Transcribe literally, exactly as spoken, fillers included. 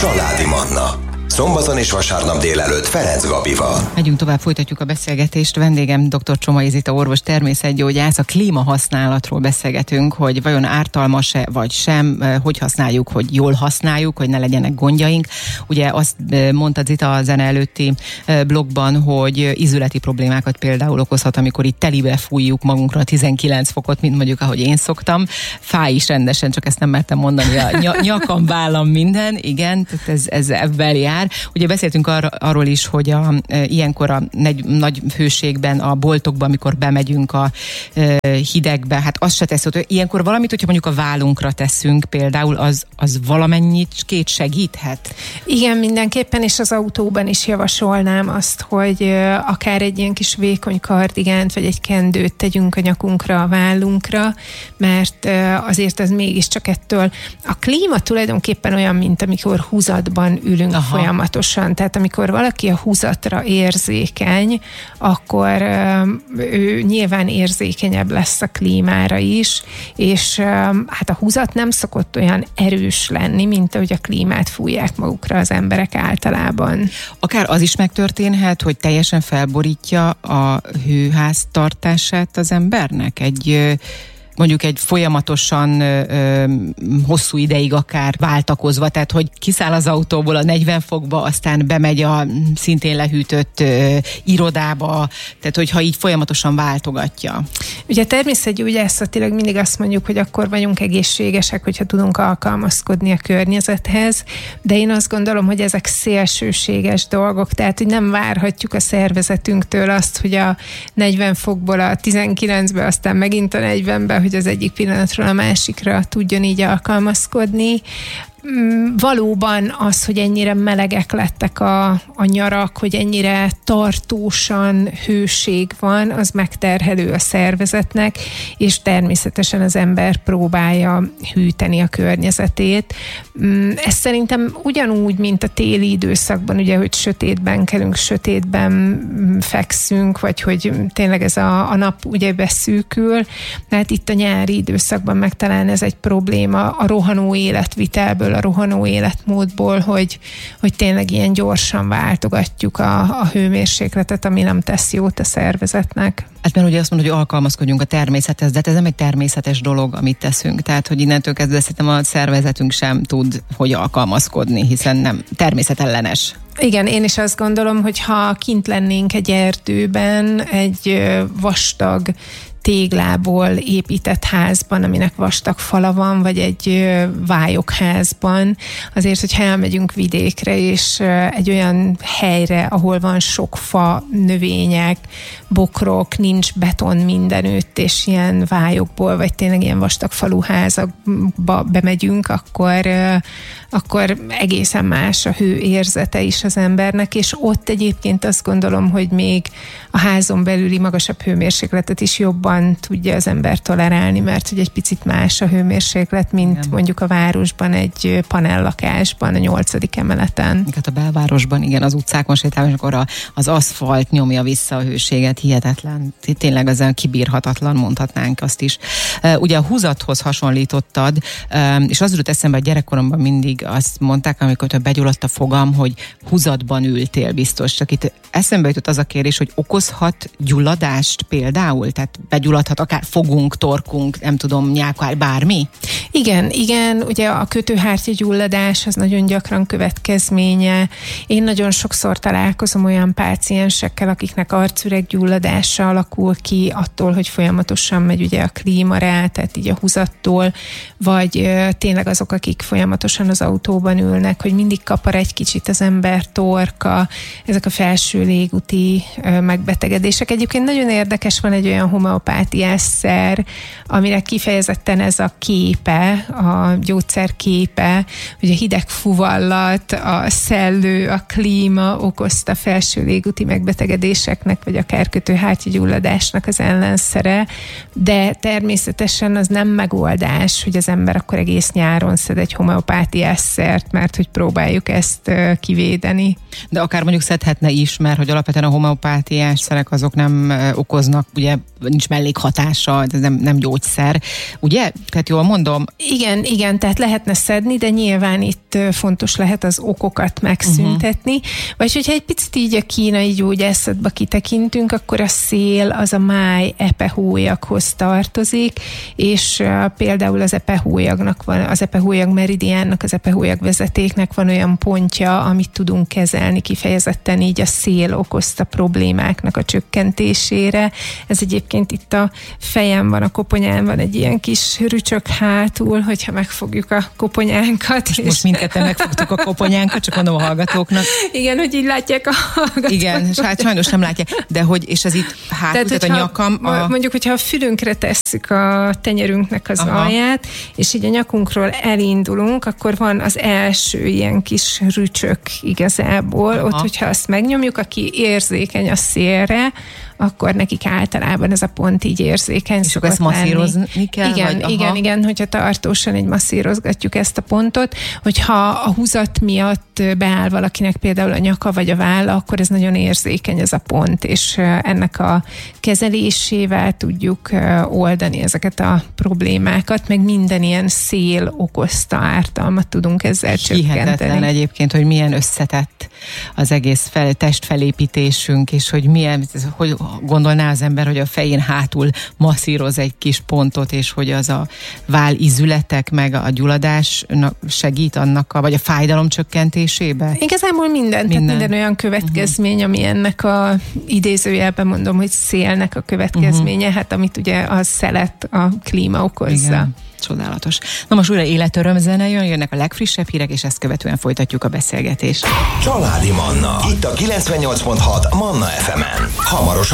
Családi Manna. Szombaton és vasárnap délelőtt Ferenc Gabival. Megyünk tovább, folytatjuk a beszélgetést. Vendégem dr. Csomai Zita orvos, természetgyógyász. A klímahasználatról beszélgetünk, hogy vajon ártalmas-e vagy sem, hogy használjuk, hogy jól használjuk, hogy ne legyenek gondjaink. Ugye azt mondta Zita a zene előtti blogban, hogy ízületi problémákat például okozhat, amikor itt telibe fújjuk magunkra a tizenkilenc fokot, mint mondjuk ahogy én szoktam. Fáj is rendesen, csak ezt nem mertem mondani. A nyakam, vállam, minden, igen, tehát ez, ez ebben jár. Ugye beszéltünk arra, arról is, hogy a, e, ilyenkor a negy, nagy hőségben, a boltokban, amikor bemegyünk a e, hidegbe, hát azt se tesz, hogy ilyenkor valamit, hogyha mondjuk a vállunkra teszünk például, az, az valamennyit két segíthet? Igen, mindenképpen, és az autóban is javasolnám azt, hogy e, akár egy ilyen kis vékony kardigánt, vagy egy kendőt tegyünk a nyakunkra, a vállunkra, mert e, azért ez mégiscsak ettől. A klíma tulajdonképpen olyan, mint amikor húzatban ülünk Aha. folyamatosan. Tehát amikor valaki a húzatra érzékeny, akkor ő nyilván érzékenyebb lesz a klímára is, és hát a húzat nem szokott olyan erős lenni, mint ahogy a klímát fújják magukra az emberek általában. Akár az is megtörténhet, hogy teljesen felborítja a hőháztartását az embernek? Egy mondjuk egy folyamatosan ö, ö, hosszú ideig akár váltakozva, tehát hogy kiszáll az autóból a negyven fokba, aztán bemegy a szintén lehűtött ö, irodába, tehát hogyha így folyamatosan váltogatja. Ugye természetgyógyászatilag mindig azt mondjuk, hogy akkor vagyunk egészségesek, hogyha tudunk alkalmazkodni a környezethez, de én azt gondolom, hogy ezek szélsőséges dolgok, tehát hogy nem várhatjuk a szervezetünktől azt, hogy a negyven fokból a tizenkilencbe, aztán megint a negyvenbe, hogy az egyik pillanatról a másikra tudjon így alkalmazkodni. Valóban az, hogy ennyire melegek lettek a, a nyarak, hogy ennyire tartósan hőség van, az megterhelő a szervezetnek, és természetesen az ember próbálja hűteni a környezetét. Ez szerintem ugyanúgy, mint a téli időszakban, ugye, hogy sötétben kelünk, sötétben fekszünk, vagy hogy tényleg ez a, a nap ugye beszűkül. Tehát itt a nyári időszakban meg talán ez egy probléma a rohanó életvitelből, a rohanó életmódból, hogy, hogy tényleg ilyen gyorsan váltogatjuk a, a hőmérsékletet, ami nem tesz jót a szervezetnek. Hát mert ugye azt mondod, hogy alkalmazkodjunk a természethez, de ez nem egy természetes dolog, amit teszünk. Tehát, hogy innentől kezdve szerintem a szervezetünk sem tud, hogy alkalmazkodni, hiszen nem természetellenes. Igen, én is azt gondolom, hogy ha kint lennénk egy erdőben, egy vastag téglából épített házban, aminek vastag fala van, vagy egy vályokházban, azért, hogyha elmegyünk vidékre, és egy olyan helyre, ahol van sok fa, növények, bokrok, nincs beton mindenütt, és ilyen vályokból, vagy tényleg ilyen vastag faluházakba bemegyünk, akkor, akkor egészen más a hő érzete is az embernek, és ott egyébként azt gondolom, hogy még a házon belüli magasabb hőmérsékletet is jobban tudja az ember tolerálni, mert hogy egy picit más a hőmérséklet, mint igen. mondjuk a városban, egy panellakásban, a nyolcadik emeleten. Hát a belvárosban, igen, az utcákon sétálva, és akkor a, az aszfalt nyomja vissza a hőséget, hihetetlen. Tényleg ezzel kibírhatatlan, mondhatnánk azt is. Ugye a húzathoz hasonlítottad, és az jutott eszembe, a gyerekkoromban mindig azt mondták, amikor begyulladt a fogam, hogy húzatban ültél biztos. Csak itt eszembe jutott az a kérdés, hogy okozhat gyulladást például? Tehát begyulladhat akár fogunk, torkunk, nem tudom, nyálkahár, bármi? Igen, igen, ugye a kötőhártyagyulladás az nagyon gyakran következménye. Én nagyon sokszor találkozom olyan páciensekkel, akiknek arcüreggyulladása alakul ki attól, hogy folyamatosan megy ugye a klíma rá, tehát így a húzattól, vagy ö, tényleg azok, akik folyamatosan az autóban ülnek, hogy mindig kapar egy kicsit az ember torka, ezek a felső légúti ö, megbetegedések. Egyébként nagyon érdekes, van egy olyan homeopátiás szer, amire kifejezetten ez a képe, a gyógyszer képe, hogy a hideg fuvallat, a szellő, a klíma okozta felső légúti megbetegedéseknek, vagy akár kötőhártyagyulladásnak az ellenszere, de természetesen az nem megoldás, hogy az ember akkor egész nyáron szed egy homeopátiás szert, mert hogy próbáljuk ezt kivédeni. De akár mondjuk szedhetne is, mert hogy alapvetően a homeopátiás szerek azok nem okoznak, ugye nincs mellékhatása, ez nem, nem gyógyszer, ugye? Tehát jól mondom? Igen, igen, tehát lehetne szedni, de nyilván itt fontos lehet az okokat megszüntetni. Uh-huh. Vagy hogyha egy picit így a kínai gyógyászatba kitekintünk, akkor a szél az a máj epehólyaghoz tartozik, és uh, például az epehólyagnak van, az epehólyag meridiánnak, az epehólyag vezetéknek van olyan pontja, amit tudunk kezelni kifejezetten így a szél okozta problémáknak a csökkentésére. Ez egyébként itt a fejem van, a koponyán van egy ilyen kis rücsök hátul, hogyha megfogjuk a koponyánkat. Most, most mindketten megfogtuk a koponyánkat, csak mondom a hallgatóknak. Igen, hogy így látják a hallgatók. Igen, és hát sajnos nem látják, de hogy, és ez itt hátul, tehát, tehát a nyakam. A... Mondjuk, hogyha a fülünkre tesszük a tenyerünknek az Aha. alját, és így a nyakunkról elindulunk, akkor van az első ilyen kis rücsök igazából. Aha. Ott, hogyha azt megnyomjuk, aki érzékeny a szélre, akkor nekik általában ez a pont így érzékeny. És akkor ezt masszírozni kell? Igen, vagy, igen, igen, hogyha tartósan egy masszírozgatjuk ezt a pontot, hogyha a húzat miatt beáll valakinek például a nyaka vagy a válla, akkor ez nagyon érzékeny ez a pont, és ennek a kezelésével tudjuk oldani ezeket a problémákat, meg minden ilyen szél okozta ártalmat tudunk ezzel csökkenteni. Hihetetlen egyébként, hogy milyen összetett az egész fel, testfelépítésünk, és hogy milyen, hogy gondolná az ember, hogy a fején hátul masszíroz egy kis pontot, és hogy az a vállizületek meg a gyulladás segít annak, a, vagy a fájdalom csökkentésébe? Igazából minden, minden. Tehát minden olyan következmény, uh-huh. ami ennek a idézőjelben mondom, hogy szélnek a következménye, uh-huh. hát amit ugye a szelet, a klíma okozza. Igen. Csodálatos. Na most újra életöröm zene jön, jönnek a legfrissebb hírek, és ezt követően folytatjuk a beszélgetést. Családi Manna. Itt a kilencvennyolc pont hat Manna ef emen. Hamarosan